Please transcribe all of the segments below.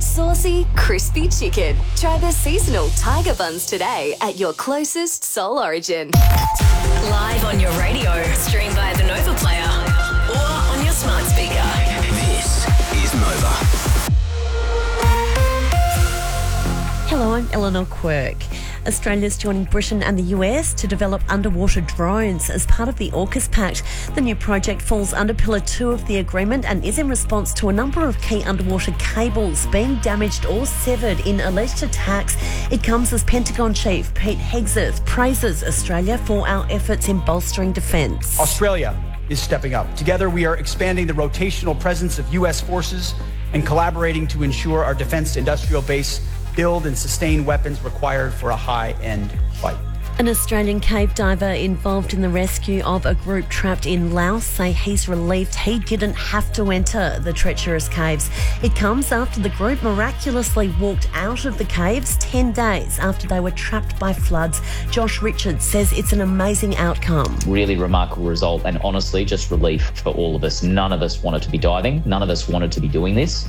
saucy, crispy chicken. Try the seasonal Tiger Buns today at your closest Soul Origin. Live on your radio, stream via the Nova Player or on your smart speaker. This is Nova. Hello, I'm Eleanor Quirk. Australia's joining Britain and the US to develop underwater drones as part of the AUKUS Pact. The new project falls under Pillar 2 of the agreement and is in response to a number of key underwater cables being damaged or severed in alleged attacks. It comes as Pentagon Chief Pete Hegseth praises Australia for our efforts in bolstering defence. Australia is stepping up. Together, we are expanding the rotational presence of US forces and collaborating to ensure our defence industrial base build and sustain weapons required for a high-end fight. An Australian cave diver involved in the rescue of a group trapped in Laos say he's relieved he didn't have to enter the treacherous caves. It comes after the group miraculously walked out of the caves 10 days after they were trapped by floods. Josh Richards says it's an amazing outcome. Really remarkable result, and honestly just relief for all of us. None of us wanted to be diving. None of us wanted to be doing this.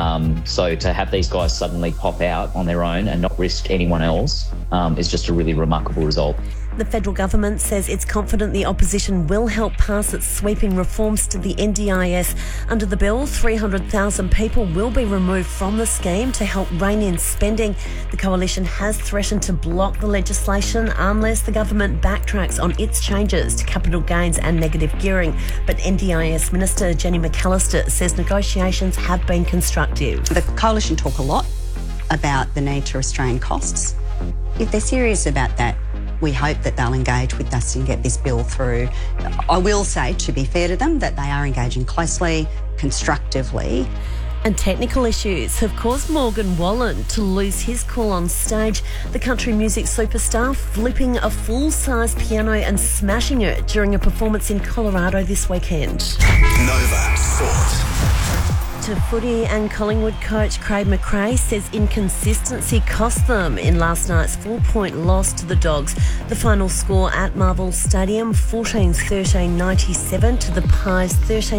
So to have these guys suddenly pop out on their own and not risk anyone else is just a really remarkable result. The federal government says it's confident the opposition will help pass its sweeping reforms to the NDIS. Under the bill, 300,000 people will be removed from the scheme to help rein in spending. The coalition has threatened to block the legislation unless the government backtracks on its changes to capital gains and negative gearing. But NDIS Minister Jenny McAllister says negotiations have been constructive. The coalition talk a lot about the need to restrain costs. If they're serious about that, we hope that they'll engage with us and get this bill through. I will say, to be fair to them, that they are engaging closely, constructively. And technical issues have caused Morgan Wallen to lose his cool on stage. The country music superstar flipping a full-size piano and smashing it during a performance in Colorado this weekend. Nova Sport. To footy, and Collingwood coach Craig McRae says inconsistency cost them in last night's 4-point loss to the Dogs. The final score at Marvel Stadium, 14-13-97 to the Pies,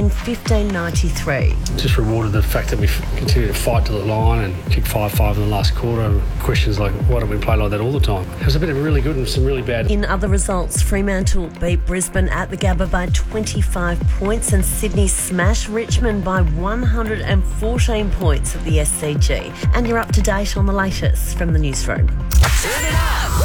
13-15-93. Just rewarded the fact that we continue to fight to the line and kick 5-5 in the last quarter. Questions like, why don't we play like that all the time? It was a bit of really good and some really bad. In other results, Fremantle beat Brisbane at the Gabba by 25 points and Sydney smashed Richmond by 114 points at the SCG. And you're up to date on the latest from the newsroom. Turn it up.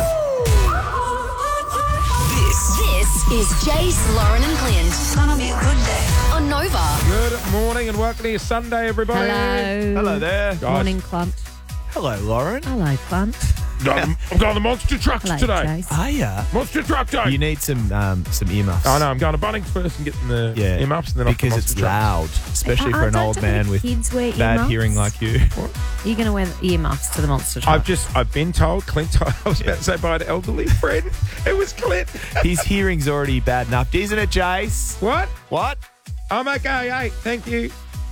This is Jace, Lauren and Clint. It's gonna be a good day on Nova. Good morning and welcome to your Sunday, everybody. Hello. Hello there. Morning, Clunt. Hello, Lauren. Hello, Clunt. I'm going to Monster Trucks Hello, today. Jace. Are ya? Monster Truck Day. You need some earmuffs. I know, I'm going to Bunnings first and getting the earmuffs and then off to because Monster it's Trucks. loud, especially for an old man with kids wear bad earmuffs? hearing like you. Are you going to wear the earmuffs to the Monster Truck? I've been told, Clint, I was about to say by an elderly friend, it was Clint. His hearing's already bad enough, isn't it, Jace? What? What? I'm okay, hey, thank you.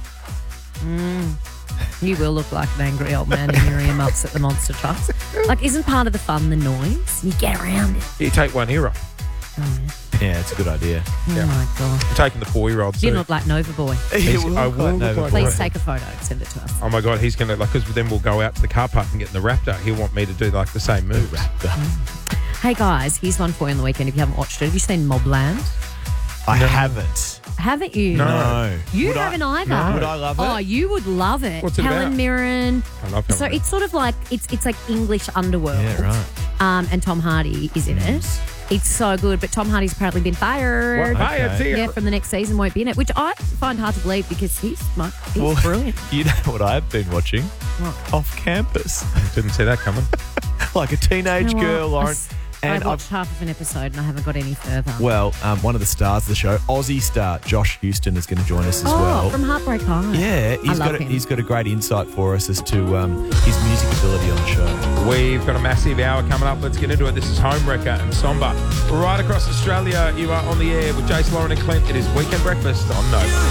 You will look like an angry old man in your earmuffs at the Monster Trucks. Like, isn't part of the fun the noise? You get around it. You take one ear off. Oh, Yeah, it's a good idea. yeah. Oh, my God. I'm taking the 4-year-old You too. look like Nova Boy. I will look like Please Nova. take a photo and send it to us. Oh my God, he's going to, because then we'll go out to the car park and get in the Raptor. He'll want me to do like the same move. Hey, guys, here's one for you on the weekend if you haven't watched it. Have you seen Mobland? I haven't. Haven't you? No. You Would haven't either. No. Would I love it? Oh, you would love it. What's it Helen about? Mirren. I love Helen So Mirren. it's sort of like it's like English underworld. Yeah, right. And Tom Hardy is in it. It's so good, but Tom Hardy's apparently been fired. What? Hey, it's here. Yeah, from the next season won't be in it, which I find hard to believe because he's Well, brilliant. You know what I've been watching? What? Off Campus. Didn't see that coming. Like a teenage You know girl, what? Lauren. I And watched half of an episode and I haven't got any further. well, one of the stars of the show, Aussie star Josh Houston, is going to join us as well. from Heartbreak High. Yeah, he's got a great insight for us as to his music ability on the show. We've got a massive hour coming up. Let's get into it. This is Homewrecker and Somber. Right across Australia, you are on the air with Jace, Lauren and Clint. It is Weekend Breakfast on Nova.